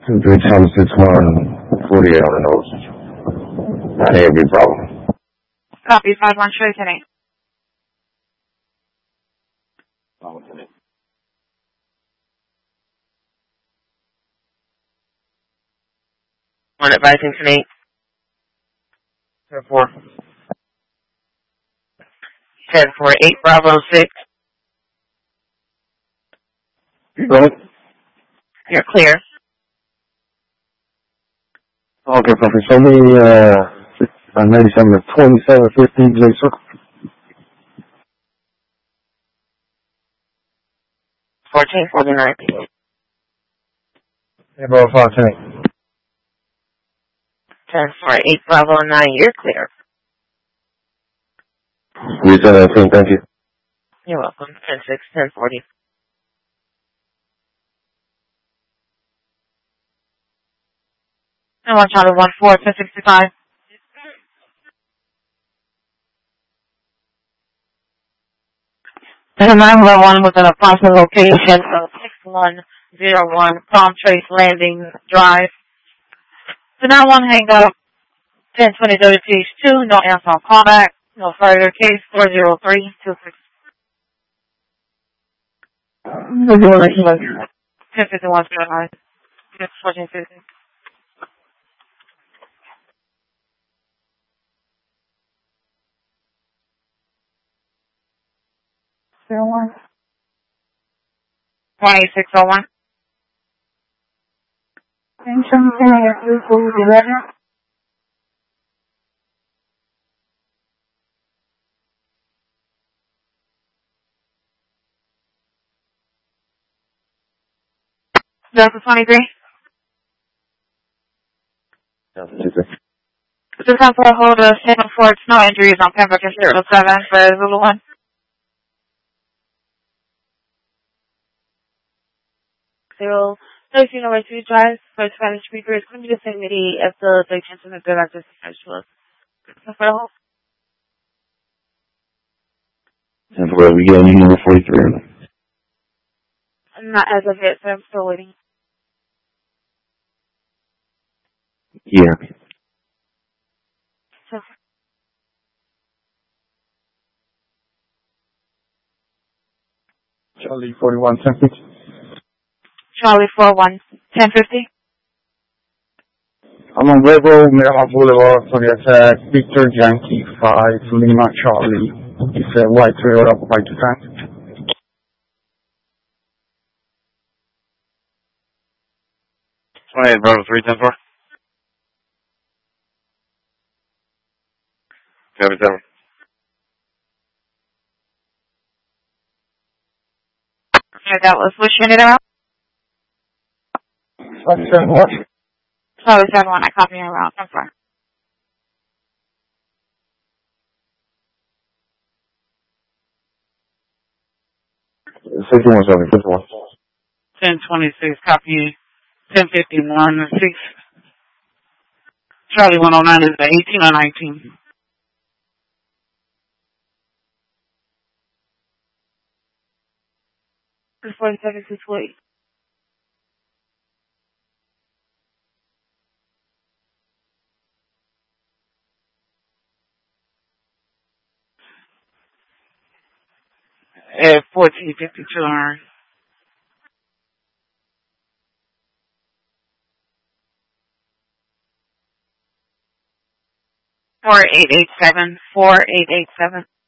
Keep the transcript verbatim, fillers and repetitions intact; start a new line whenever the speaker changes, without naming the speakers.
two three Thomas six one forty-eight on the nose. That ain't a big problem.
Copy five one Trey ten eight.
One advising ten eight. ten four. ten four eight Bravo six.
You got it?
You're clear.
Okay, perfect. So me, uh, ninety-seven to twenty-seven fifteen J Circle.
fourteen forty-nine.
Hey, bro, five ten eight.
ten four eight Bravo nine, you're clear.
We said that thing, thank you.
You're welcome. ten six, ten forty.
And one Charlie one four, ten sixty-five. And nine one one with an approximate location of six one zero one Palm Trace Landing Drive. So now one hang up, ten twenty W T H two, no answer on callback, no further case, four zero three two six. ten fifty-one, fourteen fifty. Zero one. One eight six zero one. And something Delta twenty-three.
Delta twenty-three.
Just have to hold a statement for no injuries on Pembroke zero seven for Zulu one. Zero, no, you know where to drive for Spanish speaker. It's going to be the same midi as the big chance of the director specialist. So for the whole.
And for we get any number forty-three.
Not as of yet, so I'm still waiting.
Yeah.
So,
Charlie forty-one ten fifty.
Charlie four one ten fifty.
I'm on Red Road, Maryland Boulevard, for the attack. Victor Yankee five, Lima Charlie. It's a white Toyota by two times.
twenty-eight, Bravo three ten four. seventy-seven.
Okay, that was which unit around?
seventy-seven what?
Charlie seven one, I copy you around. I'm sorry.
sixty-one seventy, fifty-one.
ten twenty-six, copy ten fifty-one, six. Charlie one oh nine is the eighteen or nineteen?
forty-seven six eight.
At fourteen fifty-two, alright.
four eight eight seven, four eight eight seven.